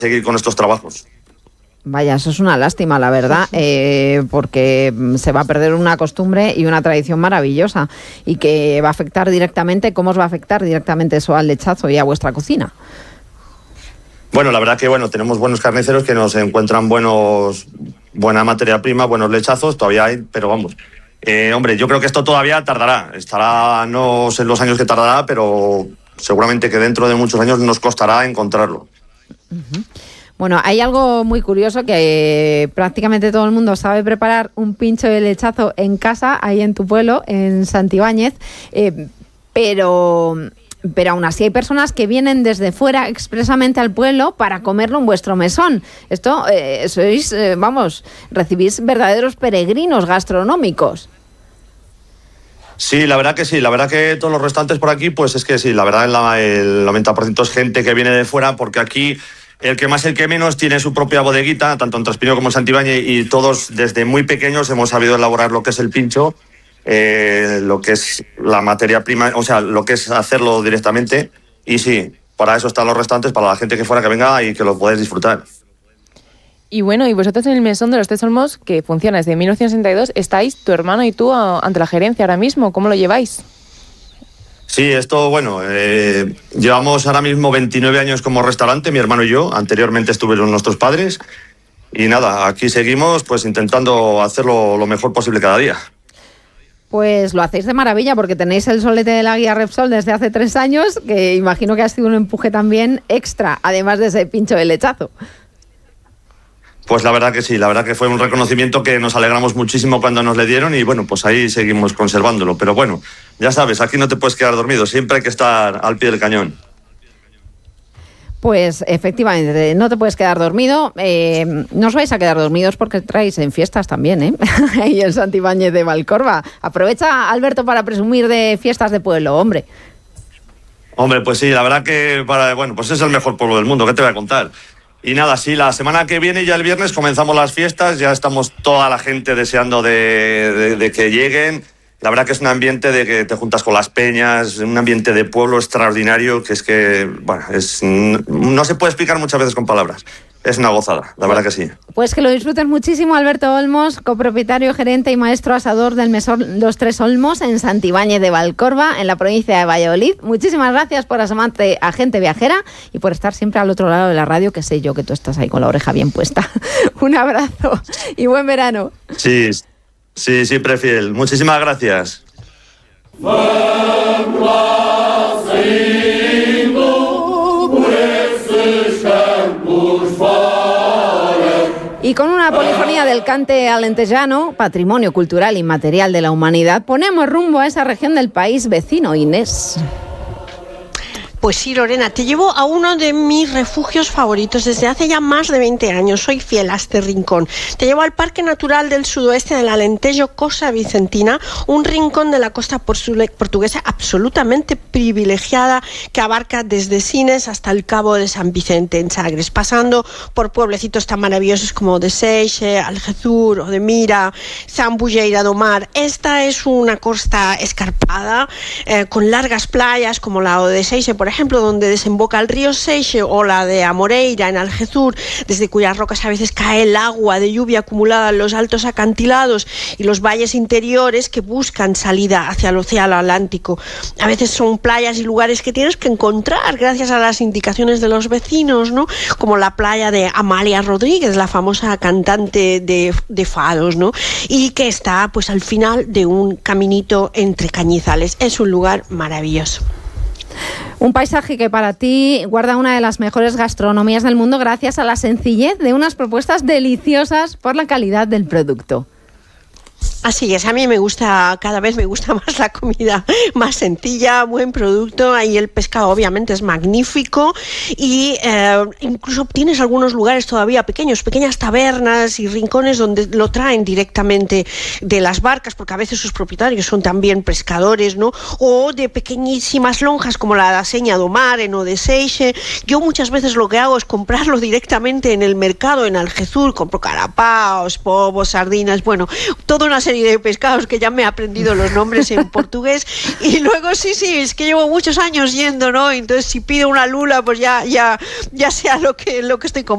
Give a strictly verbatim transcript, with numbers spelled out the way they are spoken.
seguir con estos trabajos. Vaya, eso es una lástima, la verdad, eh, porque se va a perder una costumbre y una tradición maravillosa y que va a afectar directamente. ¿Cómo os va a afectar directamente eso al lechazo y a vuestra cocina? Bueno, la verdad que bueno, tenemos buenos carniceros que nos encuentran buenos, buena materia prima, buenos lechazos, todavía hay, pero vamos. Eh, hombre, yo creo que esto todavía tardará, estará, no sé los años que tardará, pero seguramente que dentro de muchos años nos costará encontrarlo. Uh-huh. Bueno, hay algo muy curioso que eh, prácticamente todo el mundo sabe preparar un pincho de lechazo en casa, ahí en tu pueblo, en Santibáñez, eh, pero, pero aún así hay personas que vienen desde fuera expresamente al pueblo para comerlo en vuestro mesón. Esto, eh, sois, eh, vamos, recibís verdaderos peregrinos gastronómicos. Sí, la verdad que sí, la verdad que todos los restantes por aquí, pues es que sí, la verdad la, el noventa por ciento es gente que viene de fuera, porque aquí el que más, el que menos, tiene su propia bodeguita, tanto en Traspino como en Santibáñez, y todos desde muy pequeños hemos sabido elaborar lo que es el pincho, eh, lo que es la materia prima, o sea, lo que es hacerlo directamente, y sí, para eso están los restantes, para la gente que fuera que venga y que lo podáis disfrutar. Y bueno, y vosotros en el mesón de los Tres Olmos, que funciona desde mil novecientos sesenta y dos, estáis, tu hermano y tú, a, ante la gerencia ahora mismo. ¿Cómo lo lleváis? Sí, esto, bueno, eh, llevamos ahora mismo veintinueve años como restaurante, mi hermano y yo. Anteriormente estuvieron nuestros padres. Y nada, aquí seguimos pues intentando hacerlo lo mejor posible cada día. Pues lo hacéis de maravilla, porque tenéis el solete de la guía Repsol desde hace tres años, que imagino que ha sido un empuje también extra, además de ese pincho de lechazo. Pues la verdad que sí, la verdad que fue un reconocimiento que nos alegramos muchísimo cuando nos le dieron y bueno, pues ahí seguimos conservándolo. Pero bueno, ya sabes, aquí no te puedes quedar dormido, siempre hay que estar al pie del cañón. Pues efectivamente, no te puedes quedar dormido. Eh, no os vais a quedar dormidos porque traéis en fiestas también, ¿eh? Ahí en Santibáñez de Valcorba. Aprovecha, Alberto, para presumir de fiestas de pueblo, hombre. Hombre, pues sí, la verdad que para, bueno, pues es el mejor pueblo del mundo, ¿qué te voy a contar? Y nada, sí, la semana que viene, ya el viernes, comenzamos las fiestas, ya estamos toda la gente deseando de, de, de que lleguen. La verdad que es un ambiente de que te juntas con las peñas, un ambiente de pueblo extraordinario, que es que, bueno, es, no se puede explicar muchas veces con palabras. Es una gozada, la verdad que sí. Pues que lo disfrutes muchísimo, Alberto Olmos, copropietario, gerente y maestro asador del mesón Los Tres Olmos en Santibáñez de Valcorba, en la provincia de Valladolid. Muchísimas gracias por asomarte a Gente Viajera y por estar siempre al otro lado de la radio, que sé yo que tú estás ahí con la oreja bien puesta. Un abrazo y buen verano. Sí, sí, siempre fiel. Muchísimas gracias. Y con una polifonía del cante alentejano, patrimonio cultural inmaterial de la humanidad, ponemos rumbo a esa región del país vecino, Inés. Pues sí, Lorena, te llevo a uno de mis refugios favoritos desde hace ya más de veinte años. Soy fiel a este rincón. Te llevo al Parque Natural del Sudoeste del Alentejo, Costa Vicentina, un rincón de la costa portuguesa absolutamente privilegiada que abarca desde Sines hasta el Cabo de San Vicente en Sagres, pasando por pueblecitos tan maravillosos como de Seixe, Algezur, Odemira, Zambujeira do Mar. Esta es una costa escarpada, eh, con largas playas como la de Seixe, por ejemplo, donde desemboca el río Seixe, o la de Amoreira en Algezur, desde cuyas rocas a veces cae el agua de lluvia acumulada en los altos acantilados y los valles interiores que buscan salida hacia el océano Atlántico. A veces son playas y lugares que tienes que encontrar gracias a las indicaciones de los vecinos, ¿no? Como la playa de Amalia Rodríguez, la famosa cantante de, de fados, ¿no? Y que está pues al final de un caminito entre cañizales. Es un lugar maravilloso. Un paisaje que para ti guarda una de las mejores gastronomías del mundo gracias a la sencillez de unas propuestas deliciosas por la calidad del producto. Así es, a mí me gusta, cada vez me gusta más la comida más sencilla, buen producto. Ahí el pescado obviamente es magnífico y eh, incluso tienes algunos lugares todavía pequeños, pequeñas tabernas y rincones donde lo traen directamente de las barcas, porque a veces sus propietarios son también pescadores, ¿no? O de pequeñísimas lonjas como la da Seña do Mar en Odeseixe. Yo muchas veces lo que hago es comprarlo directamente en el mercado en Algezur, compro carapaos, povos, sardinas, bueno, toda una serie de pescados que ya me he aprendido los nombres en portugués, y luego sí, sí, es que llevo muchos años yendo, ¿no? Entonces si pido una lula, pues ya, ya, ya sea lo que, lo que estoy comprando.